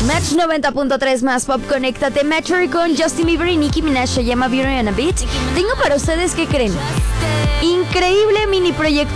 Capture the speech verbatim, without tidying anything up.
Match noventa punto tres más pop, conéctate. Matchery con Justin Bieber y Nicki Minaj se llama Beauty and a Beat. Tengo para ustedes, ¿qué creen? Increíble mini proyecto